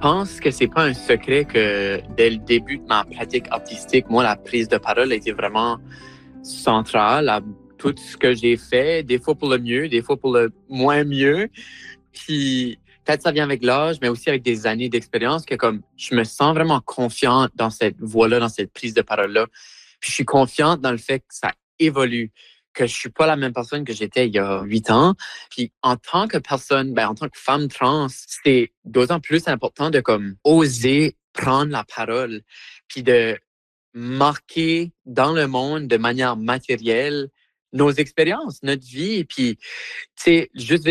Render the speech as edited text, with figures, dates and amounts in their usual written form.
pense que c'est pas un secret que dès le début de ma pratique artistique, moi, la prise de parole a été vraiment centrale à tout ce que j'ai fait, des fois pour le mieux, des fois pour le moins mieux. Puis peut-être ça vient avec l'âge, mais aussi avec des années d'expérience que comme je me sens vraiment confiant dans cette voie-là, dans cette prise de parole-là. Puis je suis confiante dans le fait que ça évolue, que je suis pas la même personne que j'étais il y a 8 ans. Puis en tant que personne, en tant que femme trans, c'est d'autant plus important de comme oser prendre la parole, puis de marquer dans le monde de manière matérielle nos expériences, notre vie. Puis, tu sais, juste